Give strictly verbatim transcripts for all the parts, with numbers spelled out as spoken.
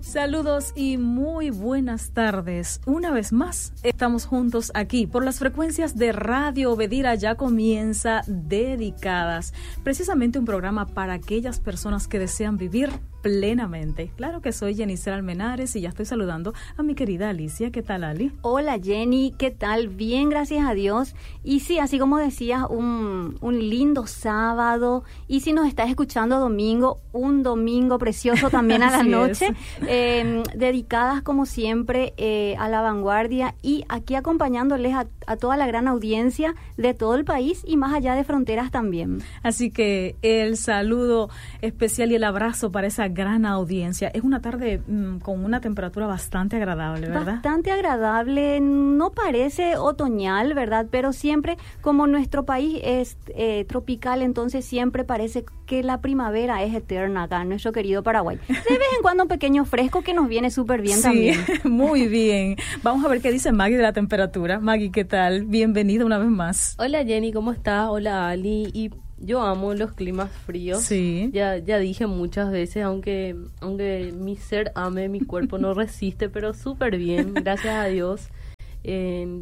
Saludos y muy buenas tardes. Una vez más, estamos juntos aquí por las frecuencias de Radio Obedira. Ya comienza Dedicadas, precisamente un programa para aquellas personas que desean vivir plenamente. Claro que soy Yenisel Almenares y ya estoy saludando a mi querida Alicia. ¿Qué tal, Ali? Hola, Jenny. ¿Qué tal? Bien, gracias a Dios. Y sí, así como decías, un, un lindo sábado. Y si nos estás escuchando domingo, un domingo precioso también a la noche. Eh, dedicadas, como siempre, eh, a la vanguardia y aquí acompañándoles a, a toda la gran audiencia de todo el país y más allá de fronteras también. Así que el saludo especial y el abrazo para esa gran audiencia. Es una tarde mmm, con una temperatura bastante agradable, ¿verdad? Bastante agradable, no parece otoñal, ¿verdad? Pero siempre, como nuestro país es eh, tropical, entonces siempre parece que la primavera es eterna acá en nuestro querido Paraguay. De vez en cuando un pequeño fresco que nos viene súper bien sí, también. Muy bien. Vamos a ver qué dice Maggie de la temperatura. Maggie, ¿qué tal? Bienvenida una vez más. Hola, Jenny, ¿cómo estás? Hola, Ali. Y yo amo los climas fríos. Sí. Ya ya dije muchas veces, aunque aunque mi ser ame, mi cuerpo no resiste, pero súper bien, gracias a Dios. Eh,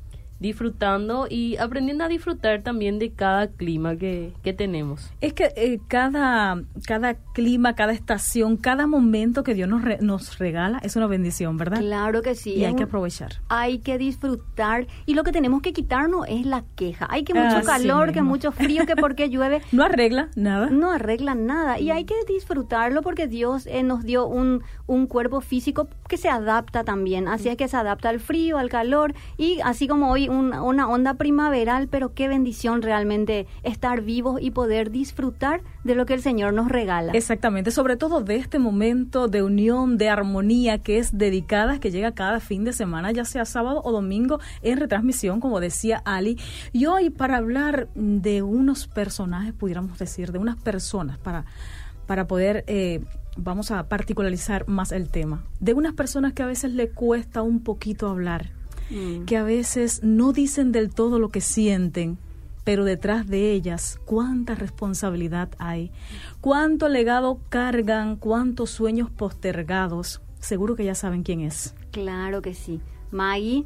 disfrutando y aprendiendo a disfrutar también de cada clima que, que tenemos. Es que eh, cada, cada clima, cada estación, cada momento que Dios nos, re, nos regala es una bendición, ¿verdad? Claro que sí. Y hay un, que aprovechar. Hay que disfrutar y lo que tenemos que quitarnos es la queja. Hay que mucho ah, calor, sí que mucho frío, que porque llueve. No arregla nada. No arregla nada y hay que disfrutarlo porque Dios eh, nos dio un, un cuerpo físico que se adapta también. Así es que se adapta al frío, al calor y así como hoy Un, una onda primaveral, pero qué bendición realmente estar vivos y poder disfrutar de lo que el Señor nos regala. Exactamente, sobre todo de este momento de unión, de armonía que es Dedicadas, que llega cada fin de semana, ya sea sábado o domingo, en retransmisión, como decía Ali. Y hoy para hablar de unos personajes, pudiéramos decir, de unas personas, para, para poder... Eh, vamos a particularizar más el tema, de unas personas que a veces le cuesta un poquito hablar, Mm. que a veces no dicen del todo lo que sienten, pero detrás de ellas cuánta responsabilidad hay, cuánto legado cargan, cuántos sueños postergados. Seguro que ya saben quién es. Claro que sí. Maggie.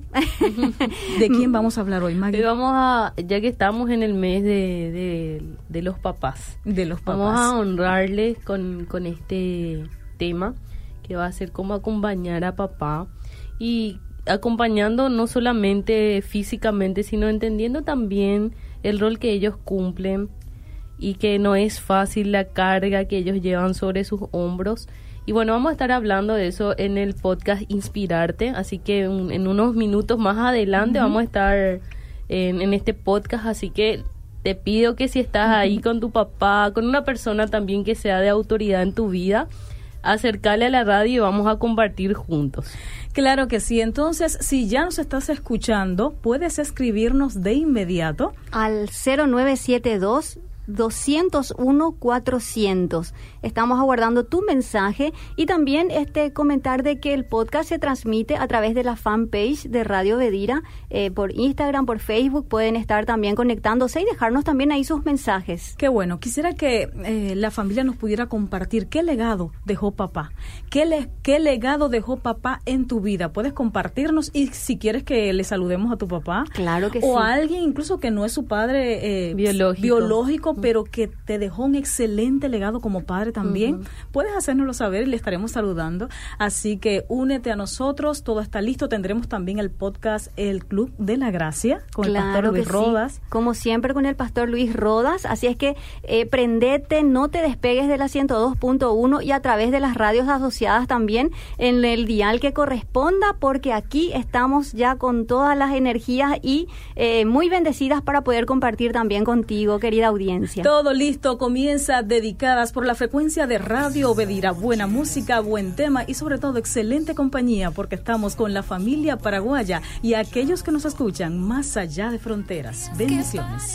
¿De quién vamos a hablar hoy, Maggie? Hoy vamos a, ya que estamos en el mes de, de, de los papás, de los papás, vamos a honrarles con, con este tema que va a ser cómo acompañar a papá y acompañando no solamente físicamente, sino entendiendo también el rol que ellos cumplen y que no es fácil la carga que ellos llevan sobre sus hombros. Y bueno, vamos a estar hablando de eso en el podcast Inspirarte, así que un, en unos minutos más adelante uh-huh. vamos a estar en, en este podcast, así que te pido que si estás uh-huh. ahí con tu papá, con una persona también que sea de autoridad en tu vida, acercarle a la radio y vamos a compartir juntos. Claro que sí. Entonces, si ya nos estás escuchando, puedes escribirnos de inmediato al cero nueve siete dos, dos cero uno, cuatrocientos. Estamos aguardando tu mensaje y también este comentar de que el podcast se transmite a través de la fanpage de Radio Obedira, eh, por Instagram, por Facebook. Pueden estar también conectándose y dejarnos también ahí sus mensajes. Qué bueno. Quisiera que eh, la familia nos pudiera compartir qué legado dejó papá. ¿Qué, le, qué legado dejó papá en tu vida? Puedes compartirnos y si quieres que le saludemos a tu papá. Claro que o sí. O a alguien incluso que no es su padre eh, biológico. biológico pero que te dejó un excelente legado como padre también, uh-huh. puedes hacérnoslo saber y le estaremos saludando. Así que únete a nosotros, todo está listo. Tendremos también el podcast El Club de la Gracia con claro el pastor Luis Rodas. Sí. Como siempre con el pastor Luis Rodas. Así es que eh, prendete, no te despegues de la ciento dos punto uno y a través de las radios asociadas también en el dial que corresponda, porque aquí estamos ya con todas las energías y eh, muy bendecidas para poder compartir también contigo, querida audiencia. Todo listo, comienza Dedicadas por la frecuencia de Radio Obedira. Buena música, buen tema y sobre todo excelente compañía, porque estamos con la familia paraguaya y aquellos que nos escuchan más allá de fronteras. Bendiciones.